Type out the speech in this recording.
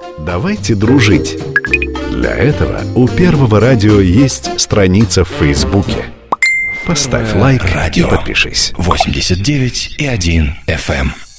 Давайте дружить. Для этого у Первого радио есть страница в Фейсбуке. Поставь лайк и подпишись. 89,1 FM.